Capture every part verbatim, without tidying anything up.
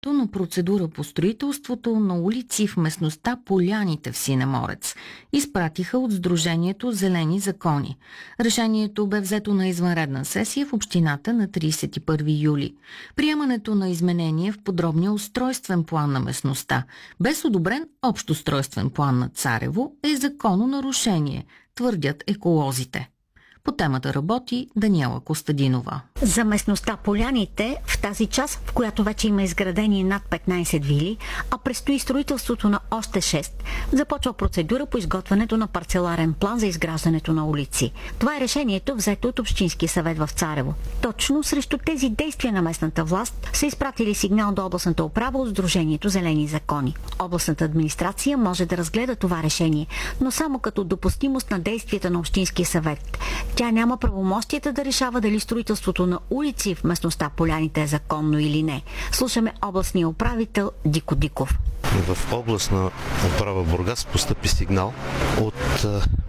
началото на процедура по строителството на улици в местността Поляните в Синеморец. Изпратиха от Сдружението Зелени закони. Решението бе взето на извънредна сесия в общината на тридесет и първи юли. Приемането на изменение в подробния устройствен план на местността, без одобрен общ устройствен план на Царево, е закононарушение, твърдят еколозите. По темата работи Даниела Костадинова. За местността Поляните, в тази част, в която вече има изградени над петнайсет вили, а предстои строителството на още шест, започва процедура по изготвянето на парцеларен план за изграждането на улици. Това е решението, взето от Общинския съвет в Царево. Точно срещу тези действия на местната власт са изпратили сигнал до областната управа от Сдружението Зелени закони. Областната администрация може да разгледа това решение, но само като допустимост на действията на Общинския съвет. Тя няма правомощията да решава дали строителството на улици в местността Поляните е законно или не. Слушаме областния управител Дико Диков. В областна управа Бургас постъпи сигнал от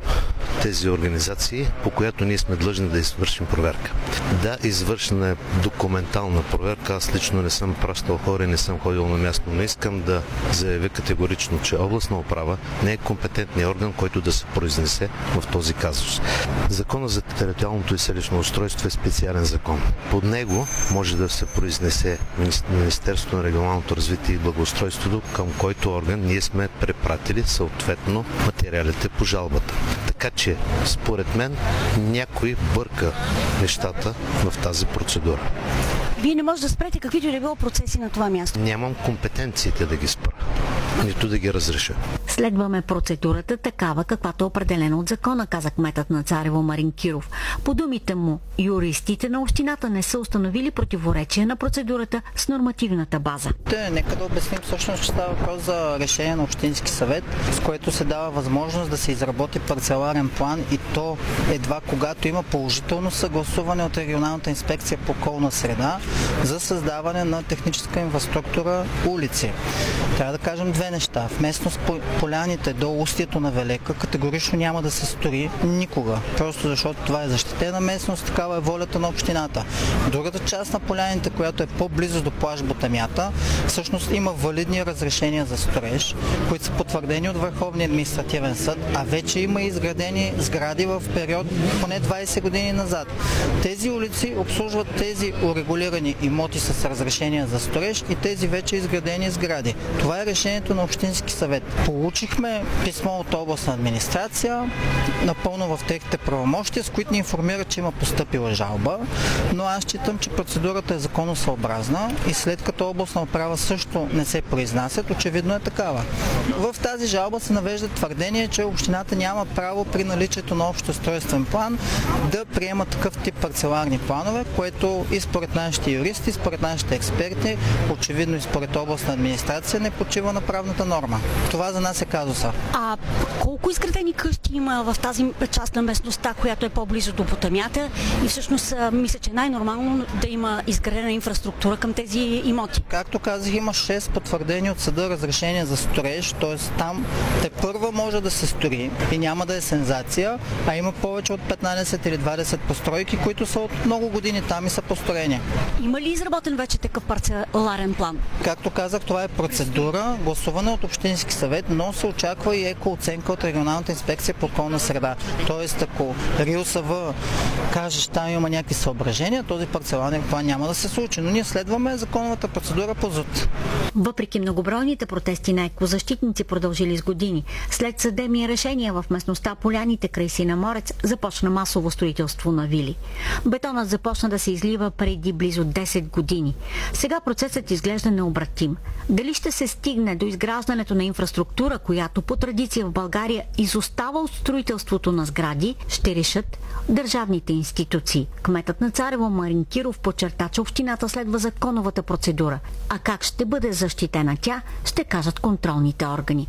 тези организации, по която ние сме длъжни да извършим проверка. Да, извършена е документална проверка. Аз лично не съм пращал хора и не съм ходил на място, но искам да заявя категорично, че областна управа не е компетентният орган, който да се произнесе в този казус. Закона за териториалното и селищно устройство е специален закон. Под него може да се произнесе Министерството на регионалното развитие и благоустройството, към който орган ние сме препратили съответно материалите по жалбата. Така че, според мен, някой бърка нещата в тази процедура. Вие не може да спрете каквито и да било процеси на това място. Нямам компетенциите да ги спра, нито да ги разреша. Следваме процедурата такава, каквато е определена от закона, каза кметът на Царево Марин Киров. По думите му, юристите на общината не са установили противоречие на процедурата с нормативната база. Нека да обясним всъщност, че става въпрос за решение на Общински съвет, с което се дава възможност да се изработи парцеларен план, и то едва когато има положително съгласуване от регионалната инспекция по околна среда за създаване на техническа инфраструктура улици. Трябва да кажем две неща. В местност Поляните до устието на Велека категорично няма да се строи никога. Просто защото това е защитена местност, такава е волята на общината. Другата част на Поляните, която е по-близо до плаж Ботамята, всъщност има валидни разрешения за строеж, които са потвърдени от Върховния административен съд, а вече има изградени сгради в период поне двайсет години назад. Тези улици обслужват тези урегулирани имоти с разрешения за строеж и тези вече изградени сгради. Това е решението на Общински съвет. Получихме писмо от областна администрация, напълно в техните правомощия, с които ни информират, че има постъпила жалба, но аз считам, че процедурата е законосъобразна и след като областна управа също не се произнасят, очевидно е такава. В тази жалба се навежда твърдение, че общината няма право при наличието на общ устройствен план да приема такъв тип парцеларни планове, което и според нашите юристи, и според нашите експерти, очевидно и според областна администрация, не почива на правната норма. Това за нас е казуса. А колко изградени къщи има в тази част на местността, която е по-близо до Ботамята, и всъщност мисля, че най-нормално да има изградена инфраструктура към тези имоти? Както казах, има шест потвърдени от съда разрешения за строеж, т.е. там тепърва може да се строи и няма да е сензация, а има повече от петнайсет или двайсет постройки, които са от много години там и са построени. Има ли изработен вече такъв парцеларен план? Както казах, това е процедура, гласуване от Общински съвет, но се очаква и екооценка от регионалната инспекция по околна среда. Тоест, ако РИОСВ каже, че там има някакви съображения, този парцеларен план няма да се случи. Но ние следваме законовата процедура по ЗУТ. Въпреки многобройните протести на екозащитници, продължили с години, след съдебни решения в местността Поляните край Синеморец започна масово строителство на вили. Бетонът започна да се излива преди близо десет години. Сега процесът изглежда необратим. Дали ще се стигне до изграждането на инфраструктура, която по традиция в България изостава от строителството на сгради, ще решат държавните институции. Кметът на Царево Марин Киров подчерта, че общината следва законовата процедура. А как ще бъде защитена тя, ще кажат контролните органи.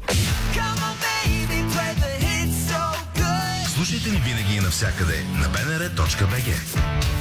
Слушайте ни винаги и навсякъде на би ен ар точка би джи.